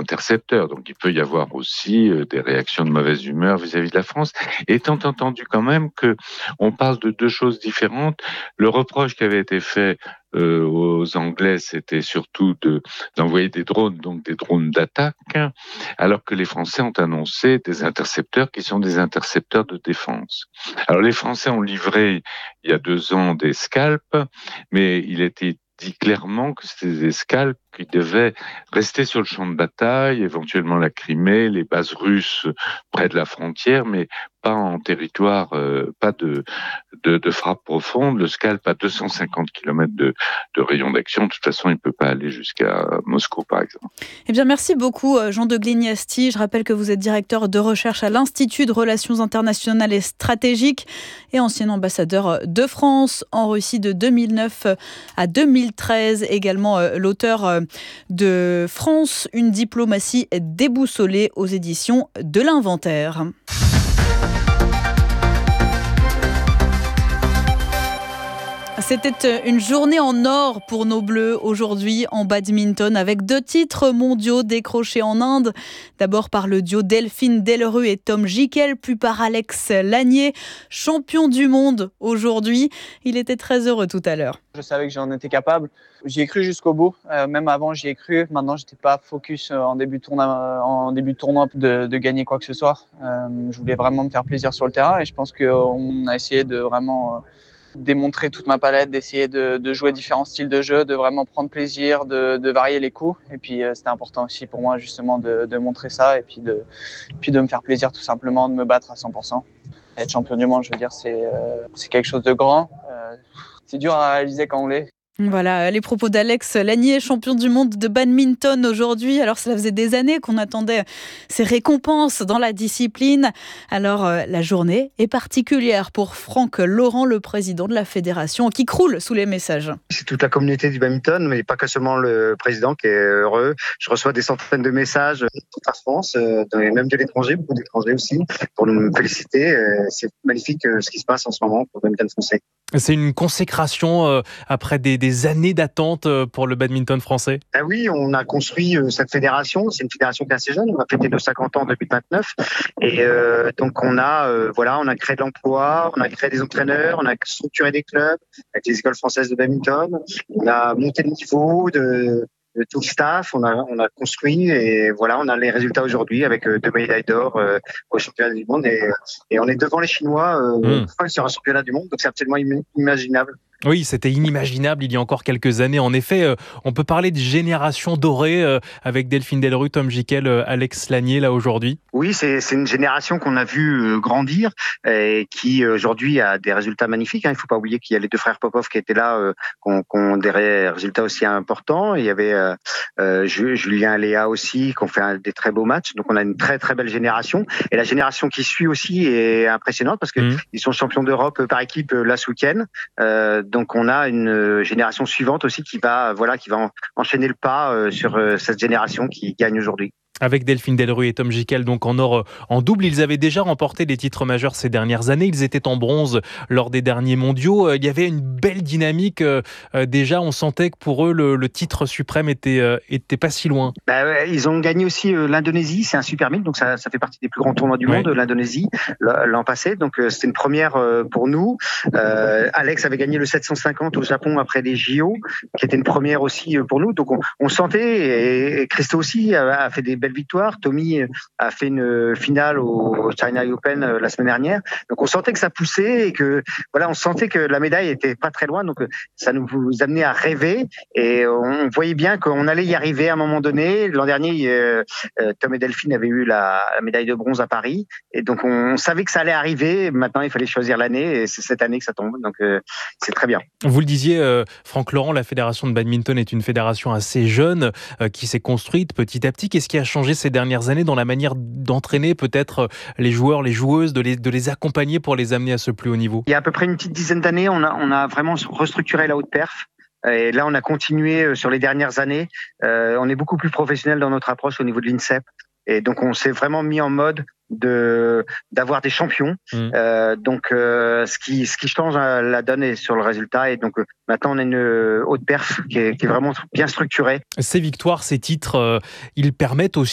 intercepteurs. Donc il peut y avoir aussi des réactions de mauvaise humeur vis-à-vis de la France. Étant entendu quand même que on parle de deux choses différentes. Le reproche qui avait été fait aux Anglais, c'était surtout d'envoyer des drones, donc des drones d'attaque, alors que les Français ont annoncé des intercepteurs qui sont des intercepteurs de défense. Alors les Français ont livré il y a 2 ans des Scalp, mais il était dit clairement que c'était des Scalp qui devaient rester sur le champ de bataille, éventuellement la Crimée, les bases russes près de la frontière, mais pas en territoire, pas de frappe profonde. Le Scalp a 250 km de rayon d'action. De toute façon, il ne peut pas aller jusqu'à Moscou, par exemple. Eh bien, merci beaucoup, Jean de Glignasti. Je rappelle que vous êtes directeur de recherche à l'Institut de Relations internationales et stratégiques et ancien ambassadeur de France en Russie de 2009 à 2013. Également l'auteur de France, une diplomatie déboussolée aux éditions de l'Inventaire. C'était une journée en or pour nos Bleus aujourd'hui en badminton avec 2 titres mondiaux décrochés en Inde. D'abord par le duo Delphine Delru et Tom Gickel, puis par Alex Lanier, champion du monde aujourd'hui. Il était très heureux tout à l'heure. Je savais que j'en étais capable. J'y ai cru jusqu'au bout. Même avant, j'y ai cru. Maintenant, j'étais pas focus en début de tournoi de gagner quoi que ce soit. Je voulais vraiment me faire plaisir sur le terrain et je pense qu'on a essayé de vraiment démontrer toute ma palette, d'essayer de jouer différents styles de jeu, de vraiment prendre plaisir, de varier les coups. Et puis c'était important aussi pour moi justement de montrer ça et puis de me faire plaisir tout simplement, de me battre à 100%. Être champion du monde, je veux dire, c'est quelque chose de grand. C'est dur à réaliser quand on l'est. Voilà, les propos d'Alex Lanier, champion du monde de badminton aujourd'hui. Alors, cela faisait des années qu'on attendait ces récompenses dans la discipline. Alors, la journée est particulière pour Franck Laurent, le président de la fédération, qui croule sous les messages. C'est toute la communauté du badminton, mais pas que seulement le président qui est heureux. Je reçois des centaines de messages de toute la France, même de l'étranger, beaucoup d'étrangers aussi, pour nous féliciter. C'est magnifique ce qui se passe en ce moment pour le badminton français. C'est une consécration après des années d'attente pour le badminton français. Ah oui, on a construit cette fédération. C'est une fédération qui est assez jeune. On va fêter nos 50 ans en 2029. Et donc on a créé de l'emploi, on a créé des entraîneurs, on a structuré des clubs avec les écoles françaises de badminton. On a monté le niveau de tout le staff, on a construit et voilà, on a les résultats aujourd'hui avec 2 médailles d'or au championnat du monde et on est devant les Chinois sur un championnat du monde, donc c'est absolument inimaginable. Oui, c'était inimaginable il y a encore quelques années. En effet, on peut parler de génération dorée avec Delphine Delru, Tom Gickel, Alex Lanier là aujourd'hui. Oui, c'est une génération qu'on a vu grandir et qui aujourd'hui a des résultats magnifiques. Il ne faut pas oublier qu'il y a les 2 frères Popov qui étaient là, qui ont des résultats aussi importants. Il y avait Julien et Léa aussi qui ont fait des très beaux matchs. Donc on a une très très belle génération. Et la génération qui suit aussi est impressionnante parce qu'ils sont champions d'Europe par équipe là ce week-end. Donc on a une génération suivante aussi qui va enchaîner le pas sur cette génération qui gagne aujourd'hui. Avec Delphine Delru et Tom Gickel donc en or en double, ils avaient déjà remporté des titres majeurs ces dernières années. Ils étaient en bronze lors des derniers mondiaux. Il y avait une belle dynamique. Déjà, on sentait que pour eux, le titre suprême était pas si loin. Ils ont gagné aussi l'Indonésie. C'est un super 1000, donc ça fait partie des plus grands tournois du monde, l'Indonésie, l'an passé. Donc c'était une première pour nous. Alex avait gagné le 750 au Japon après les JO, qui était une première aussi pour nous. Donc on sentait, et Christo aussi a fait des belles victoires. Tommy a fait une finale au China Open la semaine dernière. Donc on sentait que ça poussait et que on sentait que la médaille était pas très loin. Donc ça nous amenait à rêver et on voyait bien qu'on allait y arriver à un moment donné. L'an dernier, Tom et Delphine avaient eu la médaille de bronze à Paris et donc on savait que ça allait arriver. Maintenant, il fallait choisir l'année et c'est cette année que ça tombe. Donc c'est très bien. Vous le disiez, Franck Laurent, la fédération de badminton est une fédération assez jeune qui s'est construite petit à petit. Qu'est-ce qui a changé ces dernières années dans la manière d'entraîner peut-être les joueurs, les joueuses, de les accompagner pour les amener à ce plus haut niveau? Il y a à peu près une petite dizaine d'années, on a vraiment restructuré la haute perf. Et là, on a continué sur les dernières années. On est beaucoup plus professionnel dans notre approche au niveau de l'INSEP. Et donc, on s'est vraiment mis en mode d'avoir des champions. Donc, ce qui change la donne est sur le résultat. Et donc, maintenant, on a une haute perf qui est vraiment bien structurée. Ces victoires, ces titres, ils permettent aussi